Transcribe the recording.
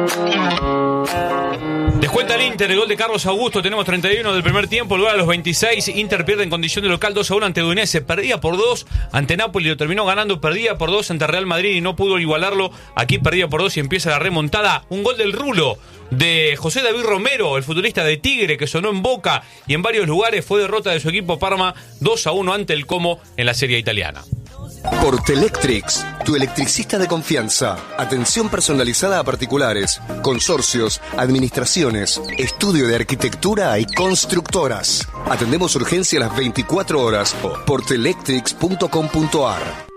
Descuenta el Inter, el gol de Carlos Augusto. Tenemos 31 del primer tiempo, luego a los 26. Inter pierde en condición de local 2-1 ante Udinese. Perdía por 2 ante Napoli, lo terminó ganando. Perdía por 2 ante Real Madrid y no pudo igualarlo. Aquí perdía por 2 y empieza la remontada. Un gol del Rulo, de José David Romero, el futbolista de Tigre, que sonó en Boca y en varios lugares. Fue derrota de su equipo Parma 2-1 ante el Como en la Serie italiana. Portelectrics, tu electricista de confianza. Atención personalizada a particulares, consorcios, administraciones, estudio de arquitectura y constructoras. Atendemos urgencia a las 24 horas. Portelectrics.com.ar.